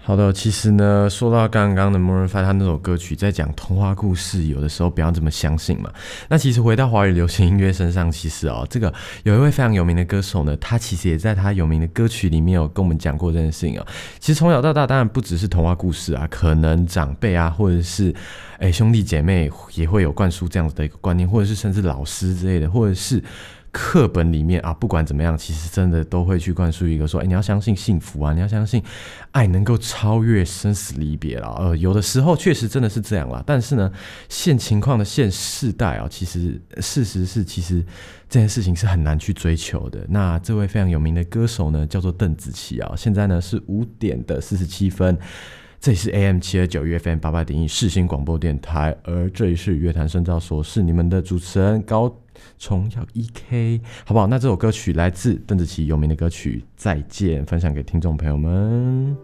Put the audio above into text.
好的，其实呢，说到刚刚的 Maroon 5，他那首歌曲在讲童话故事，有的时候不要这么相信嘛。那其实回到华语流行音乐身上，其实这个有一位非常有名的歌手呢，他其实也在他有名的歌曲里面有跟我们讲过这件事情。其实从小到大，当然不只是童话故事啊，可能长辈啊，或者是兄弟姐妹也会有灌输这样子的一个观念，或者是甚至老师之类的，或者是课本里面啊，不管怎么样，其实真的都会去灌输一个说，你要相信幸福啊，你要相信爱能够超越生死离别啦。有的时候确实真的是这样啦，但是呢，现情况的现世代其实事实是，其实这件事情是很难去追求的。那这位非常有名的歌手呢，叫做邓紫棋现在呢是5:47。这里是 AM729 FM 88.1世新广播电台，而这里是乐坛深造所，是你们的主持人高崇耀 EK， 好不好？那这首歌曲来自邓紫棋有名的歌曲《再见》，分享给听众朋友们。